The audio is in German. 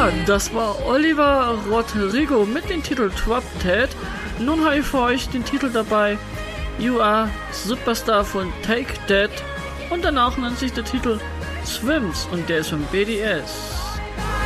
Ja, das war Oliver Rodrigo mit dem Titel Drop Dead. Nun habe ich für euch den Titel dabei You Are Superstar von Take That und danach nennt sich der Titel Swims und der ist von BDS.